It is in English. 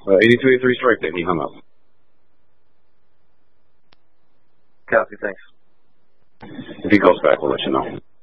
8283 strike then. He hung up. Copy, thanks. If he calls back, we'll let you know.